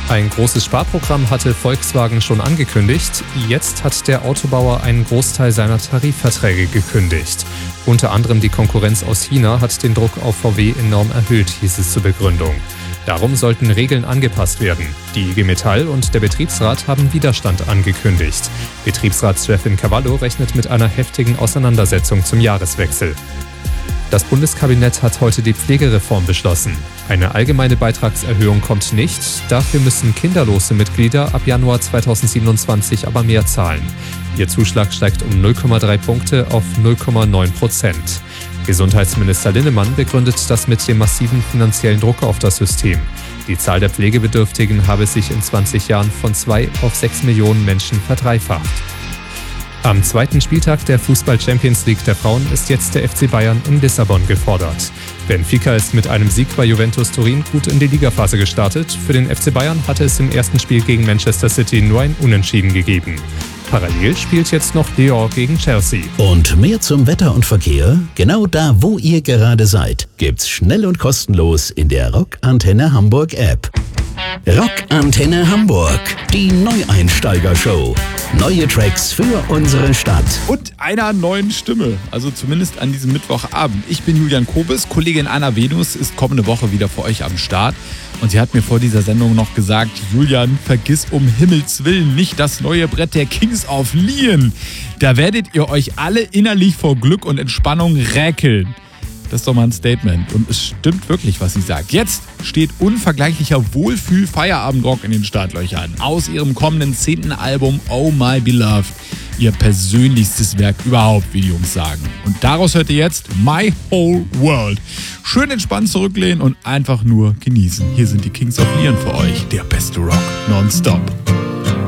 Ein großes Sparprogramm hatte Volkswagen schon angekündigt. Jetzt hat der Autobauer einen Großteil seiner Tarifverträge gekündigt. Unter anderem die Konkurrenz aus China hat den Druck auf VW enorm erhöht, hieß es zur Begründung. Darum sollten Regeln angepasst werden. Die IG Metall und der Betriebsrat haben Widerstand angekündigt. Betriebsratschefin Cavallo rechnet mit einer heftigen Auseinandersetzung zum Jahreswechsel. Das Bundeskabinett hat heute die Pflegereform beschlossen. Eine allgemeine Beitragserhöhung kommt nicht, dafür müssen kinderlose Mitglieder ab Januar 2027 aber mehr zahlen. Ihr Zuschlag steigt um 0,3 Punkte auf 0,9%. Gesundheitsminister Linnemann begründet das mit dem massiven finanziellen Druck auf das System. Die Zahl der Pflegebedürftigen habe sich in 20 Jahren von 2 auf 6 Millionen Menschen verdreifacht. Am zweiten Spieltag der Fußball-Champions League der Frauen ist jetzt der FC Bayern in Lissabon gefordert. Benfica ist mit einem Sieg bei Juventus Turin gut in die Ligaphase gestartet. Für den FC Bayern hatte es im ersten Spiel gegen Manchester City nur ein Unentschieden gegeben. Parallel spielt jetzt noch Lyon gegen Chelsea. Und mehr zum Wetter und Verkehr? Genau da, wo ihr gerade seid, gibt's schnell und kostenlos in der Rock Antenne Hamburg App. Rock Antenne Hamburg, die Neueinsteiger-Show. Neue Tracks für unsere Stadt. Und einer neuen Stimme, also zumindest an diesem Mittwochabend. Ich bin Julian Kobes, Kollegin Anna Venus ist kommende Woche wieder für euch am Start. Und sie hat mir vor dieser Sendung noch gesagt, Julian, vergiss um Himmels Willen nicht das neue Brett der Kings of Leon. Da werdet ihr euch alle innerlich vor Glück und Entspannung räkeln. Das ist doch mal ein Statement. Und es stimmt wirklich, was sie sagt. Jetzt steht unvergleichlicher Wohlfühl-Feierabendrock in den Startlöchern. Aus ihrem kommenden 10. Album Oh My Beloved. Ihr persönlichstes Werk überhaupt, wie die Jungs sagen. Und daraus hört ihr jetzt My Whole World. Schön entspannt zurücklehnen und einfach nur genießen. Hier sind die Kings of Leon für euch. Der beste Rock nonstop.